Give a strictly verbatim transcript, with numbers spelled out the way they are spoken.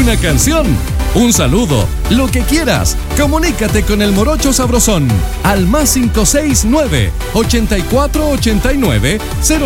una canción, un saludo, lo que quieras. Comunícate con el Morocho Sabrosón al más cinco seis nueve, ochenta y cuatro ochenta y nueve, cero